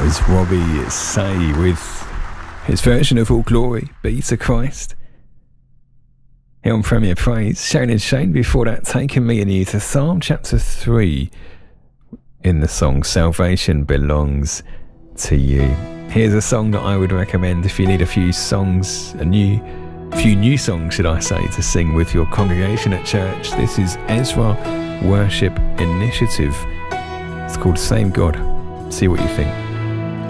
was Robbie Say with his version of All Glory Be to Christ. Here on Premier Praise, Shane and Shane, before that, taking me and you to Psalm chapter 3 in the song Salvation Belongs to You. Here's a song that I would recommend if you need a few new songs, should I say, to sing with your congregation at church. This is Ezra Worship Initiative. It's called Same God. See what you think.